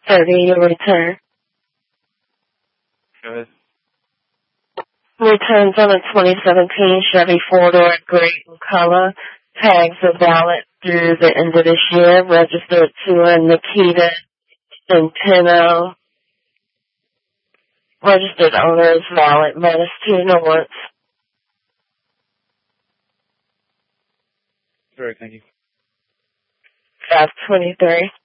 30, your return. Go ahead. Returns on a 2017 Chevy 4-door gray in color. Tags are valid through the end of this year. Registered to Nikita Centeno. Registered owner is valid. Manistee North. Sorry, thank you. 523.